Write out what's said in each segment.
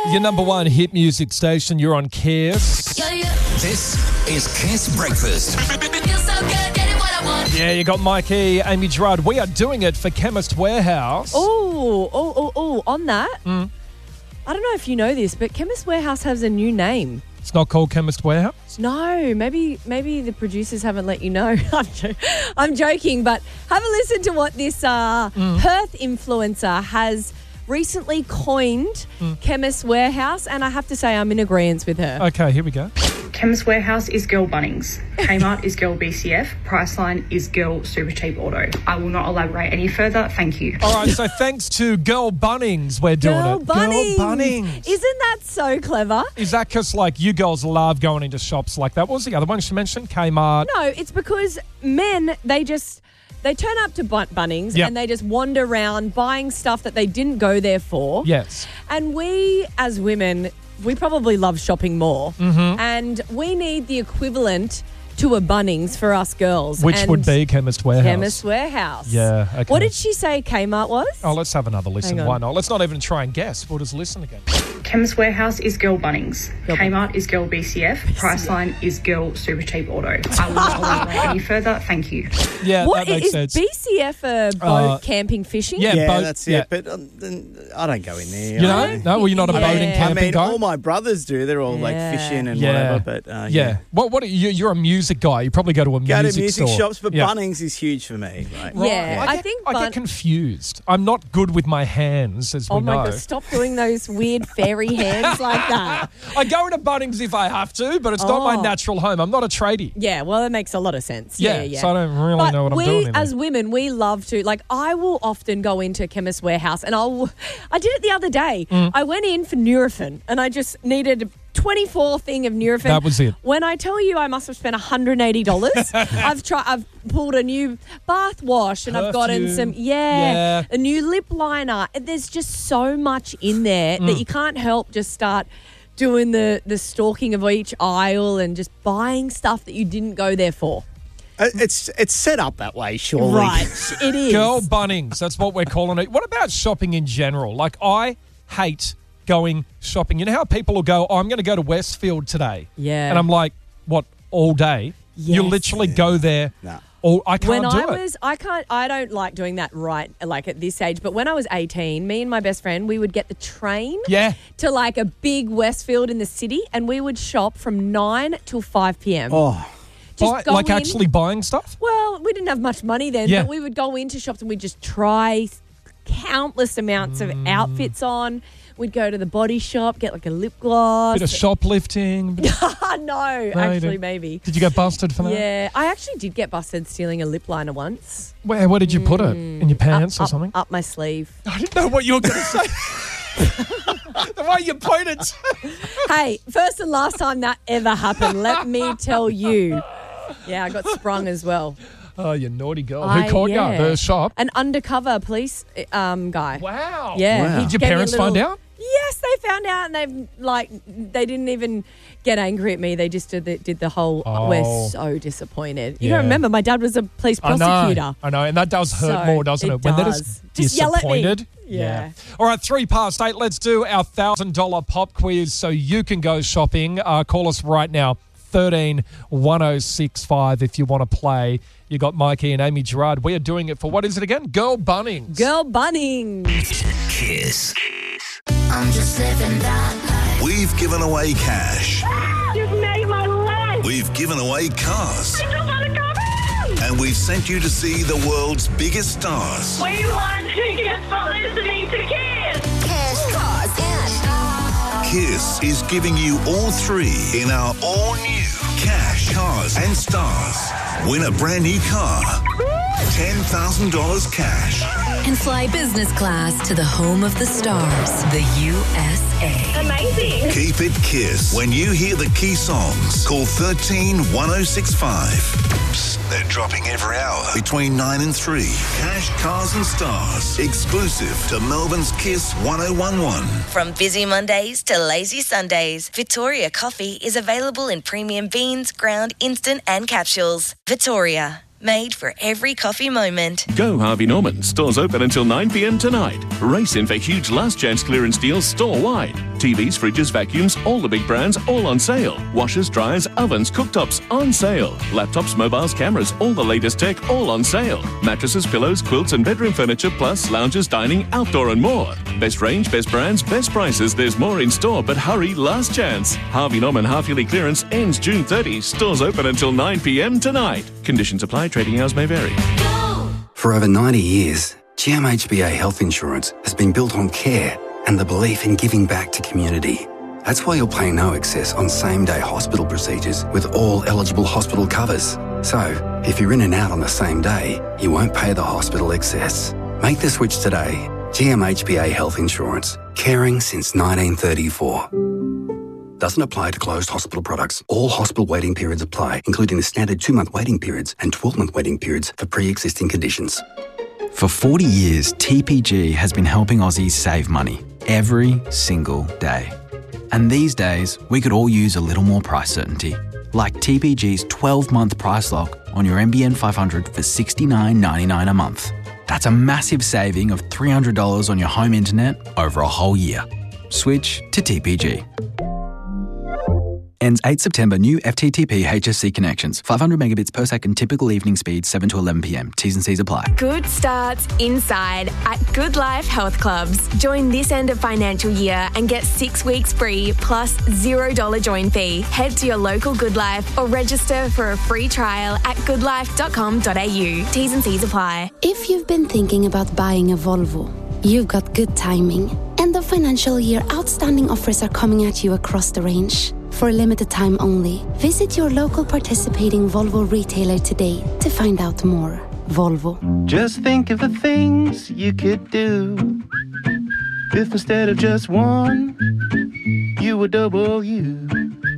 Your number one hit music station. You're on Kiss. This is Kiss Breakfast. Yeah, you got Mikey, Amy Gerard. We are doing it for Chemist Warehouse. On that, I don't know if you know this, but Chemist Warehouse has a new name. It's not called Chemist Warehouse? No, maybe the producers haven't let you know. I'm joking, but have a listen to what this Perth influencer has recently coined Chemist Warehouse, and I have to say I'm in agreement with her. Okay, here we go. Chemist Warehouse is girl Bunnings. Kmart is girl BCF. Priceline is girl Super Cheap Auto. I will not elaborate any further. Thank you. All right, so thanks to Girl Bunnings, we're doing Girl it. Bunnings. Girl Bunnings. Isn't that so clever? Is that because, like, you girls love going into shops like that? What was the other one she mentioned? Kmart. No, it's because men, they turn up to Bunnings Yep. and they just wander around buying stuff that they didn't go there for. Yes. And we, as women, we probably love shopping more. Mm-hmm. And we need the equivalent to a Bunnings for us girls. Which And would be Chemist Warehouse. Chemist Warehouse. Yeah, okay. What did she say Kmart was? Oh, let's have another listen. Hang on. Why not? Let's not even try and guess. We'll just listen again. Chemist Warehouse is girl Bunnings. Girl Kmart is girl BCF. Priceline is girl Super Cheap Auto. I will not elaborate any further. Thank you. Yeah, What that makes is sense. BCF a boat camping fishing? yeah. Yeah, boat- that's yeah. it. But I don't go in there. You know? No, well, you're not a Yeah. boating I camping I mean, guy? all my brothers do. They're all like Yeah. fishing and Yeah. whatever. But yeah. What are you're a music guy. You probably go to a go to music music store. shops, but Yeah. Bunnings is huge for me. Like, Yeah. I I think get confused. I'm not good with my hands, as we Oh my know. God, stop doing those weird fairy hands like that. I go into Bunnings if I have to, but it's not my Oh. natural home. I'm not a tradie. Yeah, well, that makes a lot of sense. Yeah, Yeah. so I don't really But know what I'm we, doing in as there. women, we love to, like, I will often go into Chemist Warehouse and I did it the other day. Mm. I went in for Nurofen and I just needed a 24 thing of Nurofen. That was it. When I tell you I must have spent $180, I've pulled a new bath wash and I've gotten Perfume. some, Yeah. a new lip liner. And there's just so much in there Mm. that you can't help just start doing the stalking of each aisle and just buying stuff that you didn't go there for. It's set up that way, surely. Right, it is. Girl Bunnings, that's what we're calling it. What about shopping in general? Like, I hate going shopping. You know how people will go, I'm going to go to Westfield today. Yeah. And I'm like, what, all day? You Yes. literally go there. No. Or I can't When do it. I don't like doing that right, like at this age, but when I was 18, me and my best friend, we would get the train Yeah. to like a big Westfield in the city and we would shop from 9 till 5 p.m. Oh, Just go Like in. actually buying stuff? Well, we didn't have much money then, Yeah. but we would go into shops and we'd just try countless amounts of outfits on. We'd go to the body shop, get like a lip gloss. Bit of shoplifting. No, you actually, didn't. maybe. Did you get busted for that? Yeah, I actually did get busted stealing a lip liner once. Where did you put it? In your pants or something? Up my sleeve. I didn't know what you were going to say. The way you pointed. Hey, first and last time that ever happened, let me tell you. Yeah, I got sprung as well. Oh, you naughty girl. Who caught you? The shop? An undercover police guy. Wow. Yeah. Wow. Did your Gave me a parents find little- out? Yes, they found out and they didn't even get angry at me. They just did the whole, Oh. we're so disappointed. You Yeah. got to remember, my dad was a police prosecutor. I know, and that does hurt So more, doesn't it? When they're does. just Just yell at me. disappointed. Yeah. All right, 8:03. Let's do our $1,000 pop quiz so you can go shopping. Call us right now, 13-1065 if you want to play. You got Mikey and Amy Gerard. We are doing it for, what is it again? Girl Bunnings. Girl Bunnings. Kiss. I'm just living that life. We've given away cash. You've made my life. We've given away cars. I just want to come in. And we've sent you to see the world's biggest stars. We want tickets for listening to Kiss. Cash, cars, and Kiss is giving you all three in our all-new Cash, Cars and Stars. Win a brand new car. $10,000 cash. And fly business class to the home of the stars, the USA. Amazing. Keep it Kiss. When you hear the key songs, call 13-1065. Psst, they're dropping every hour between 9 and 3. Cash, Cars and Stars. Exclusive to Melbourne's Kiss 1011. From busy Mondays to lazy Sundays, Victoria Coffee is available in premium beans, ground, instant and capsules. Victoria, made for every coffee moment. Go Harvey Norman. Stores open until 9 p.m. tonight. Race in for huge last chance clearance deals store-wide. TVs, fridges, vacuums, all the big brands, all on sale. Washers, dryers, ovens, cooktops, on sale. Laptops, mobiles, cameras, all the latest tech, all on sale. Mattresses, pillows, quilts and bedroom furniture, plus lounges, dining, outdoor and more. Best range, best brands, best prices. There's more in store, but hurry, last chance. Harvey Norman half-yearly clearance ends June 30. Stores open until 9 p.m. tonight. Conditions apply. Trading hours may vary. For over 90 years, GMHBA Health Insurance has been built on care and the belief in giving back to community. That's why you'll pay no excess on same-day hospital procedures with all eligible hospital covers. So, if you're in and out on the same day, you won't pay the hospital excess. Make the switch today. GMHBA Health Insurance. Caring since 1934. Doesn't apply to closed hospital products. All hospital waiting periods apply, including the standard 2-month waiting periods and 12-month waiting periods for pre-existing conditions. For 40 years, TPG has been helping Aussies save money every single day. And these days, we could all use a little more price certainty. Like TPG's 12-month price lock on your NBN 500 for $69.99 a month. That's a massive saving of $300 on your home internet over a whole year. Switch to TPG. Ends 8 September. New FTTP HSC connections. 500 megabits per second. Typical evening speed 7 to 11 p.m. T's and C's apply. Good starts inside at Good Life Health Clubs. Join this end of financial year and get 6 weeks free plus $0 join fee. Head to your local Good Life or register for a free trial at goodlife.com.au. T's and C's apply. If you've been thinking about buying a Volvo, you've got good timing. End of financial year outstanding offers are coming at you across the range. For a limited time only, visit your local participating Volvo retailer today to find out more. Volvo. Just think of the things you could do if instead of just one, you were double you.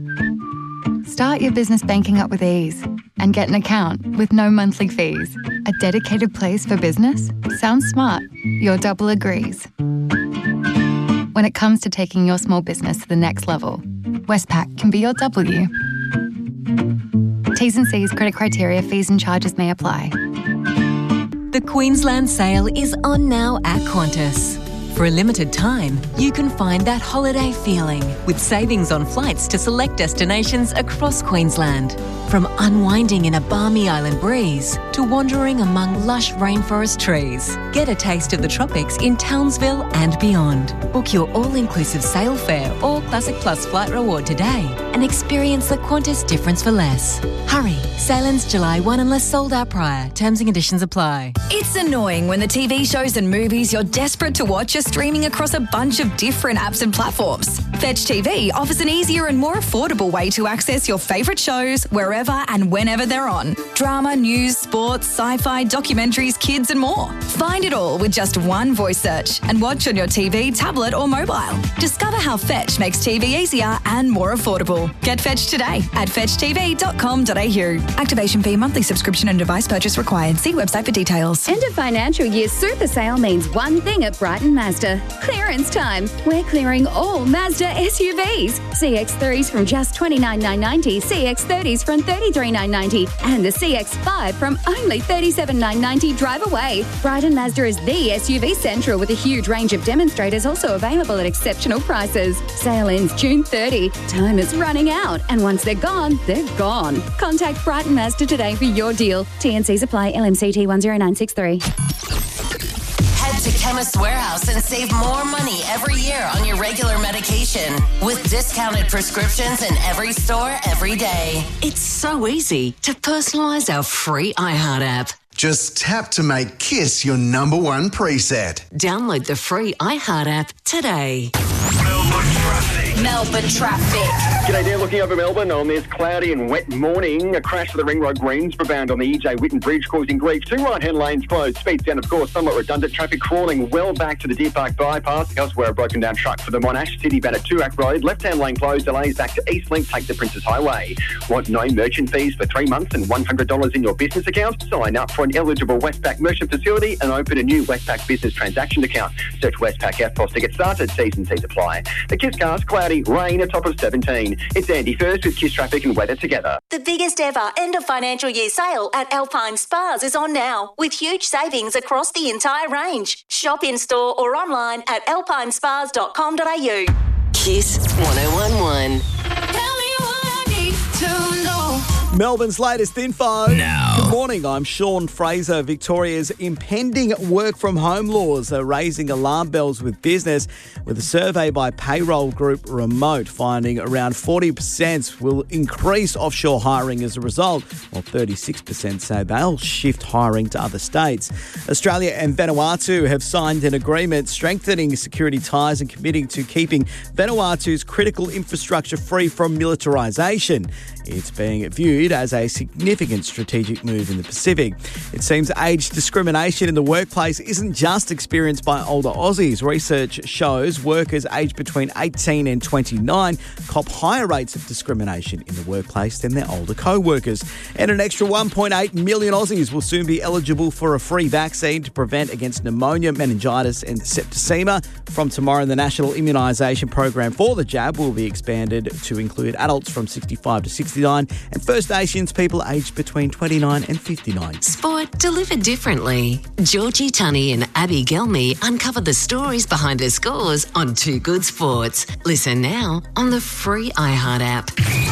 Start your business banking up with ease and get an account with no monthly fees. A dedicated place for business? Sounds smart. Your double agrees. When it comes to taking your small business to the next level, Westpac can be your W. T's and C's, credit criteria, fees and charges may apply. The Queensland sale is on now at Qantas. For a limited time, you can find that holiday feeling with savings on flights to select destinations across Queensland. From unwinding in a balmy island breeze to wandering among lush rainforest trees. Get a taste of the tropics in Townsville and beyond. Book your all-inclusive sale fare or Classic Plus flight reward today and experience the Qantas difference for less. Hurry, sale ends July 1 unless sold out prior. Terms and conditions apply. It's annoying when the TV shows and movies you're desperate to watch are streaming across a bunch of different apps and platforms. Fetch TV offers an easier and more affordable way to access your favourite shows wherever and whenever they're on. Drama, news, sports, sci-fi, documentaries, kids and more. Find it all with just one voice search and watch on your TV, tablet or mobile. Discover how Fetch makes TV easier and more affordable. Get Fetch today at fetchtv.com.au. Activation fee, monthly subscription and device purchase required. See website for details. End of financial year super sale means one thing at Brighton Mazda. Clearance time. We're clearing all Mazda SUVs. CX-3s from just $29,990, CX-30s from $33,990 and the CX-5 from only $37,990 drive away. Brighton Mazda is the SUV central with a huge range of demonstrators also available at exceptional prices. Sale ends June 30. Time is running out and once they're gone, they're gone. Contact Brighton Mazda today for your deal. TNCs apply. LMCT 10963. Head to Chemist Warehouse and save more money every year on your regular medication with discounted prescriptions in every store every day. It's so easy to personalise our free iHeart app. Just tap to make Kiss your number one preset. Download the free iHeart app today. Melbourne traffic. G'day there, looking over Melbourne on this cloudy and wet morning. A crash to the Ring Road Greensboro bound on the EJ Whitten Bridge causing grief. 2 right-hand lanes closed. Speeds down, of course, somewhat redundant. Traffic crawling well back to the Deer Park bypass. Elsewhere, a broken down truck for the Monash City bound at Tuac Road. Left-hand lane closed. Delays back to Eastlink. Take the Princess Highway. Want no merchant fees for 3 months and $100 in your business account? Sign up for an eligible Westpac merchant facility and open a new Westpac business transaction account. Search Westpac EFTPOS to get started. T's and C's apply. The Kiss cast, cloudy, rain, a top of 17. It's Andy first with Kiss traffic and weather together. The biggest ever end of financial year sale at Alpine Spas is on now, with huge savings across the entire range. Shop in store or online at alpinespas.com.au. Kiss 1011. Melbourne's latest info. Now. Good morning, I'm Sean Fraser. Victoria's impending work-from-home laws are raising alarm bells with business, with a survey by payroll group Remote finding around 40% will increase offshore hiring as a result, while 36% say they'll shift hiring to other states. Australia and Vanuatu have signed an agreement strengthening security ties and committing to keeping Vanuatu's critical infrastructure free from militarisation. It's being viewed as a significant strategic move in the Pacific. It seems age discrimination in the workplace isn't just experienced by older Aussies. Research shows workers aged between 18 and 29 cop higher rates of discrimination in the workplace than their older co-workers. And an extra 1.8 million Aussies will soon be eligible for a free vaccine to prevent against pneumonia, meningitis and septicemia. From tomorrow, the national immunisation program for the jab will be expanded to include adults from 65 to 69 and First Nations people aged between 29 and 59. Sport delivered differently. Georgie Tunney and Abby Gelmy uncover the stories behind the scores on Too Good Sports. Listen now on the free iHeart app.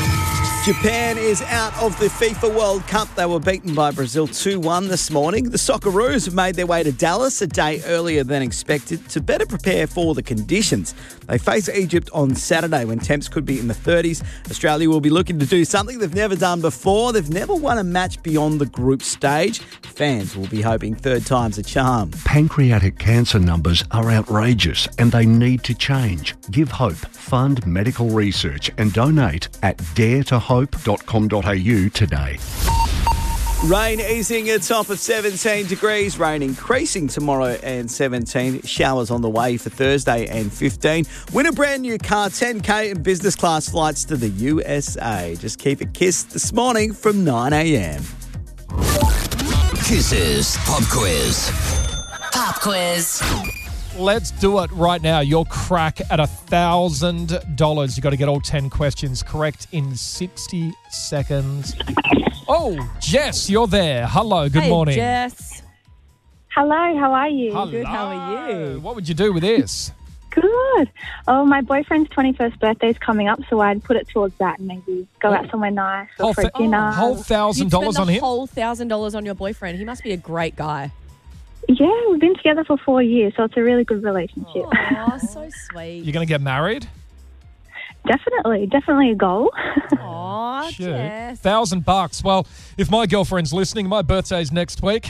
Japan is out of the FIFA World Cup. They were beaten by Brazil 2-1 this morning. The Socceroos have made their way to Dallas a day earlier than expected to better prepare for the conditions. They face Egypt on Saturday when temps could be in the 30s. Australia will be looking to do something they've never done before. They've never won a match beyond the group stage. Fans will be hoping third time's a charm. Pancreatic cancer numbers are outrageous and they need to change. Give hope, fund medical research and donate at daretohope.com.au today. Rain easing a top of 17 degrees. Rain increasing tomorrow and 17. Showers on the way for Thursday and 15. Win a brand new car, 10K and business class flights to the USA. Just keep it kissed this morning from 9 a.m. Kisses Pop Quiz. Pop Quiz. Let's do it right now. Your crack at $1,000. You got to get all 10 questions correct in 60 seconds. Oh, Jess, you're there. Hello, good morning. Jess. Hello, how are you? Hello. Good, how are you? What would you do with this? Good. Oh, my boyfriend's 21st birthday is coming up, so I'd put it towards that and maybe go out somewhere nice or for dinner. Whole $1,000 on him? Whole $1,000 on your boyfriend. He must be a great guy. Yeah, we've been together for 4 years, so it's a really good relationship. Oh, so sweet. You're going to get married? Definitely a goal. Aw, Jess. $1,000. Well, if my girlfriend's listening, my birthday's next week.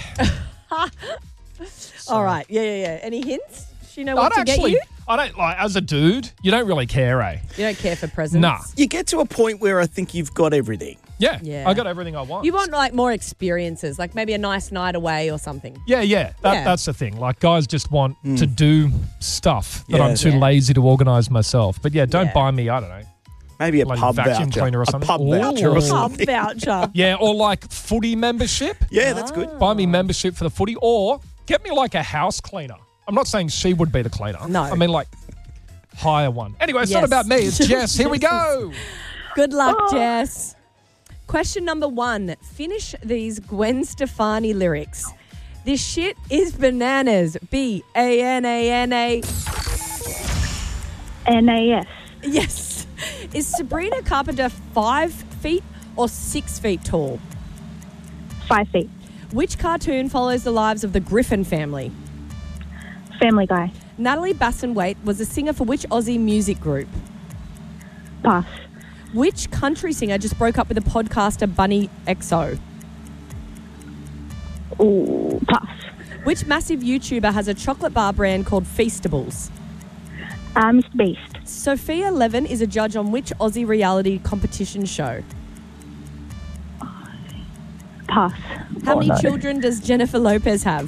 All right. Yeah. Any hints? Does she know what to get you? I don't, like, as a dude, you don't really care, eh? You don't care for presents? Nah. You get to a point where I think you've got everything. Yeah. I got everything I want. You want like more experiences, like maybe a nice night away or something. Yeah. That's the thing. Like, guys just want to do stuff that I'm too lazy to organise myself. But don't buy me, I don't know. Maybe a like pub vacuum voucher. cleaner or something. A pub voucher or Pub something. voucher. Yeah, or like footy membership. Yeah, that's good. Buy me membership for the footy, or get me like a house cleaner. I'm not saying she would be the cleaner. No. I mean like hire one. Anyway, it's not about me. It's Jess. Here we go. Good luck, Jess. Question number 1. Finish these Gwen Stefani lyrics. This shit is bananas. B-A-N-A-N-A. N-A-S. Yes. Is Sabrina Carpenter 5 feet or 6 feet tall? 5 feet. Which cartoon follows the lives of the Griffin family? Family Guy. Natalie Bassingthwaighte was a singer for which Aussie music group? Pass. Which country singer just broke up with the podcaster Bunny XO? Ooh, pass. Which massive YouTuber has a chocolate bar brand called Feastables? Mr. Beast. Sophia Levin is a judge on which Aussie reality competition show? Pass. How many children does Jennifer Lopez have?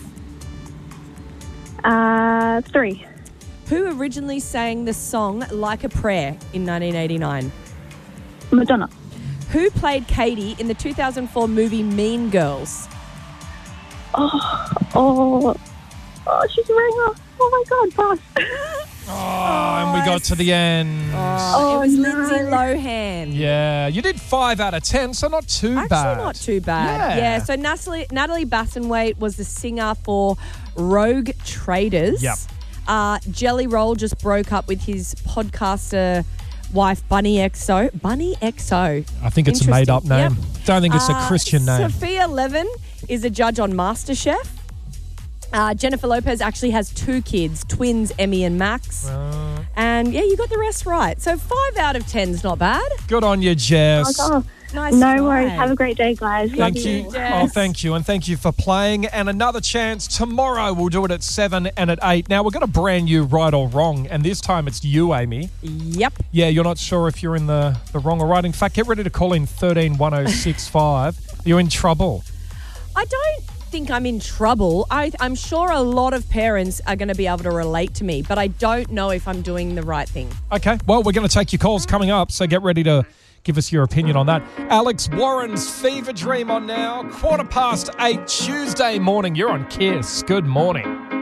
3. Who originally sang the song Like a Prayer in 1989? Madonna. Who played Katie in the 2004 movie Mean Girls? Oh, she's a ringer. Oh my God, pass. And we got to the end. It was Lindsay Lohan. Yeah, you did 5 out of 10, so not too bad. Actually, not too bad. Yeah, so Natalie Bassingthwaighte was the singer for Rogue Traders. Yep. Jelly Roll just broke up with his podcaster wife, Bunny XO. Bunny XO. I think it's a made-up name. Yep. Don't think it's a Christian name. Sophia Levin is a judge on MasterChef. Jennifer Lopez actually has 2 kids, twins Emmy and Max. And yeah, you got the rest right. So 5 out of 10 is not bad. Good on you, Jess. Nice no try. worries. Have a great day, guys. Love Thank you. Oh, thank you. And thank you for playing. And another chance tomorrow. We'll do it at 7 and at 8. Now, we're going to brand you right or wrong. And this time it's you, Amy. Yep. Yeah, you're not sure if you're in the wrong or right. In fact, get ready to call in 131065. You're in trouble. I don't think I'm in trouble. I'm sure a lot of parents are going to be able to relate to me, but I don't know if I'm doing the right thing. Okay. Well, we're going to take your calls coming up. So get ready to give us your opinion on that. Alex Warren's Fever Dream on now. 8:15 Tuesday morning. You're on Kiss. Good morning.